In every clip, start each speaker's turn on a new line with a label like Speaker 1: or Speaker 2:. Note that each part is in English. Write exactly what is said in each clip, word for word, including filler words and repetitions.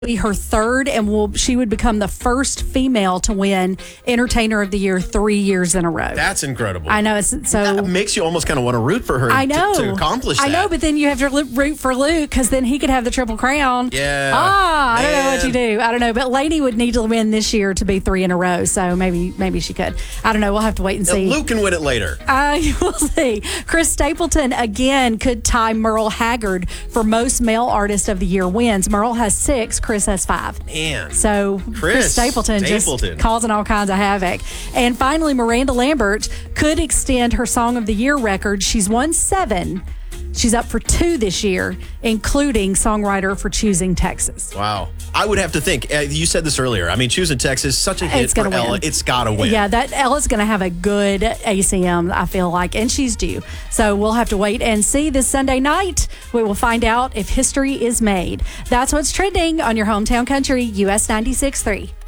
Speaker 1: be her third, and will she would become the first female to win Entertainer of the Year three years in a row.
Speaker 2: That's incredible.
Speaker 1: I know. It's, so
Speaker 2: that makes you almost kind of want to root for her.
Speaker 1: I know
Speaker 2: to, to accomplish that.
Speaker 1: I know, but then you have to root for Luke because then he could have the Triple Crown.
Speaker 2: Yeah.
Speaker 1: Ah, I
Speaker 2: man.
Speaker 1: don't know what you do. I don't know, but Lainey would need to win this year to be three in a row. So maybe maybe she could. I don't know. We'll have to wait and see.
Speaker 2: Now, Luke can win it later.
Speaker 1: Uh, we'll see. Chris Stapleton again could tie Merle Haggard for most male artist of the year wins. Merle has six. Chris has five.
Speaker 2: Man.
Speaker 1: So Chris,
Speaker 2: Chris
Speaker 1: Stapleton,
Speaker 2: Stapleton
Speaker 1: just causing all kinds of havoc. And finally, Miranda Lambert could extend her Song of the Year record. She's won seven. She's up for two this year, including songwriter for Choosing Texas.
Speaker 2: Wow. I would have to think. Uh, you said this earlier. I mean, Choosing Texas, such a hit
Speaker 1: It's
Speaker 2: for
Speaker 1: gonna
Speaker 2: Ella.
Speaker 1: win.
Speaker 2: It's got to win.
Speaker 1: Yeah, that Ella's going to have a good A C M, I feel like, and she's due. So we'll have to wait and see this Sunday night. We will find out if history is made. That's what's trending on your hometown country, U S ninety-six point three.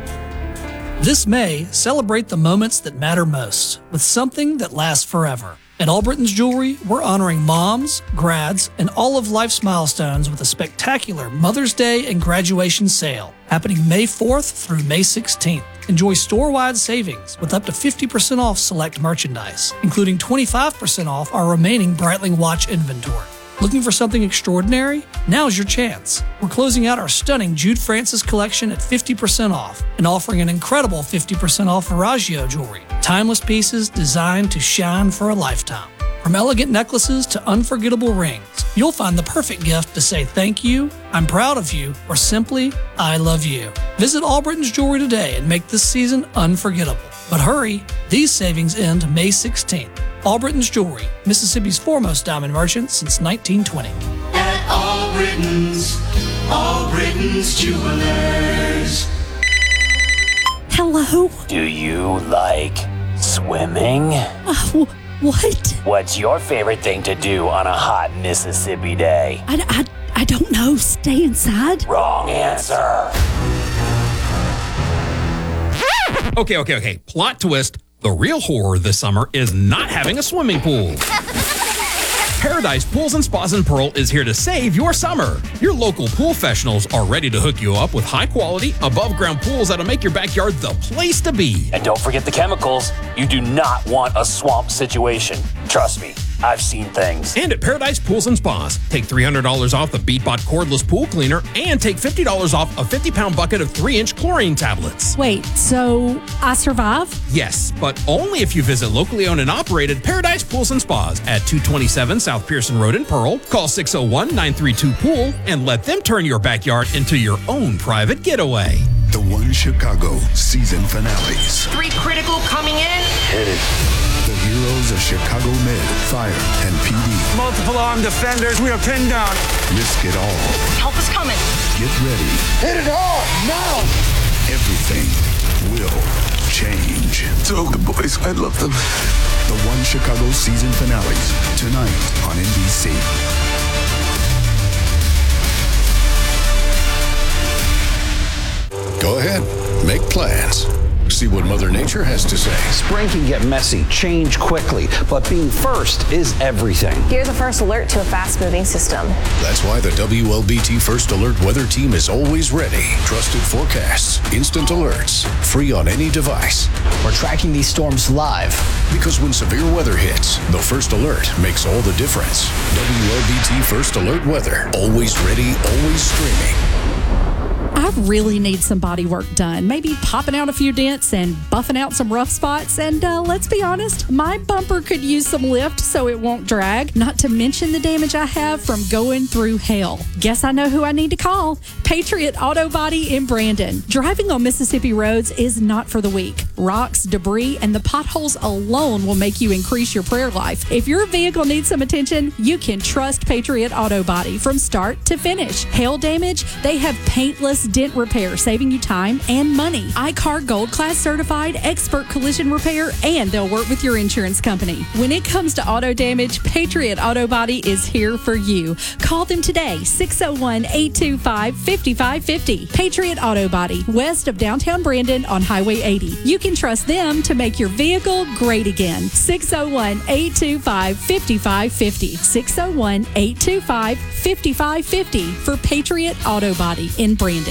Speaker 3: This May, celebrate the moments that matter most with something that lasts forever. At Allbritton's Jewelry, we're honoring moms, grads, and all of life's milestones with a spectacular Mother's Day and graduation sale happening May fourth through May sixteenth. Enjoy store-wide savings with up to fifty percent off select merchandise, including twenty-five percent off our remaining Breitling watch inventory. Looking for something extraordinary? Now's your chance. We're closing out our stunning Jude Francis collection at fifty percent off and offering an incredible fifty percent off Verragio jewelry. Timeless pieces designed to shine for a lifetime. From elegant necklaces to unforgettable rings, you'll find the perfect gift to say thank you, I'm proud of you, or simply, I love you. Visit Allbritton's Jewelry today and make this season unforgettable. But hurry, these savings end May sixteenth. Allbritton's Jewelry, Mississippi's foremost diamond merchant since nineteen twenty.
Speaker 4: At Allbritton's, Allbritton's Jewelers.
Speaker 1: Hello?
Speaker 5: Do you like swimming?
Speaker 1: Uh, what?
Speaker 5: What's your favorite thing to do on a hot Mississippi day?
Speaker 1: I, I, I don't know. Stay inside?
Speaker 5: Wrong answer.
Speaker 6: Okay, okay, okay. Plot twist. The real horror this summer is not having a swimming pool. Paradise Pools and Spas in Pearl is here to save your summer. Your local pool professionals are ready to hook you up with high-quality, above-ground pools that'll make your backyard the place to be.
Speaker 5: And don't forget the chemicals. You do not want a swamp situation. Trust me, I've seen things.
Speaker 6: And at Paradise Pools and Spas, take three hundred dollars off the BeatBot cordless pool cleaner and take fifty dollars off a fifty-pound bucket of three inch chlorine tablets.
Speaker 1: Wait, so I survive?
Speaker 6: Yes, but only if you visit locally owned and operated Paradise Pools and Spas at two twenty-seven South Pearson Road in Pearl. Call six oh one, nine three two, pool and let them turn your backyard into your own private getaway.
Speaker 7: The One Chicago season finales.
Speaker 8: Three critical coming in.
Speaker 5: Hit it.
Speaker 7: The heroes of Chicago Med, Fire, and P D.
Speaker 9: Multiple armed defenders, we are pinned down.
Speaker 7: Risk it all.
Speaker 8: Help is coming.
Speaker 7: Get ready.
Speaker 9: Hit it hard, now!
Speaker 7: Everything will change.
Speaker 9: Tell the boys I love them.
Speaker 7: The One Chicago season finales, tonight on N B C. Go ahead, make plans. See what Mother Nature has to say.
Speaker 10: Spring can get messy, change quickly, but being first is everything.
Speaker 11: You're the first alert to a fast-moving system.
Speaker 7: That's why the W L B T First Alert weather team is always ready. Trusted forecasts, instant alerts, free on any device.
Speaker 10: We're tracking these storms live.
Speaker 7: Because when severe weather hits, the First Alert makes all the difference. W L B T First Alert weather, always ready, always streaming.
Speaker 1: I really need some body work done. Maybe popping out a few dents and buffing out some rough spots. And uh, let's be honest, my bumper could use some lift so it won't drag. Not to mention the damage I have from going through hell. Guess I know who I need to call. Patriot Auto Body in Brandon. Driving on Mississippi roads is not for the weak. Rocks, debris, and the potholes alone will make you increase your prayer life. If your vehicle needs some attention, you can trust Patriot Auto Body from start to finish. Hail damage, they have paintless dent repair, saving you time and money. iCar Gold Class certified, expert collision repair, and they'll work with your insurance company. When it comes to auto damage, Patriot Auto Body is here for you. Call them today, six oh one, eight two five, five five five zero. Patriot Auto Body, west of downtown Brandon on Highway eighty. You can trust them to make your vehicle great again. six oh one, eight two five, five five five zero. six oh one, eight two five, five five five zero for Patriot Auto Body in Brandon.